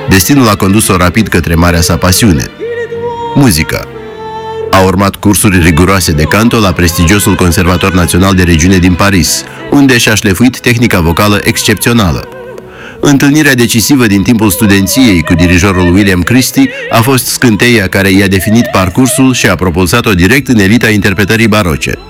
Destinul a condus-o rapid către marea sa pasiune, muzica. A urmat cursuri riguroase de canto la prestigiosul Conservator Național de Regiune din Paris, unde și-a șlefuit tehnica vocală excepțională. Întâlnirea decisivă din timpul studenției cu dirijorul William Christie a fost scânteia care i-a definit parcursul și a propulsat-o direct în elita interpretării baroce.